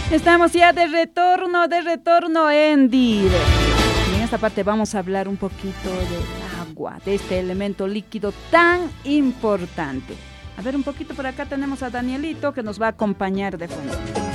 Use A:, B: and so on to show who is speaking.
A: Estamos ya de retorno en directo. Y en esta parte vamos a hablar un poquito del agua, de este elemento líquido tan importante. A ver, un poquito por acá tenemos a Danielito que nos va a acompañar de fondo.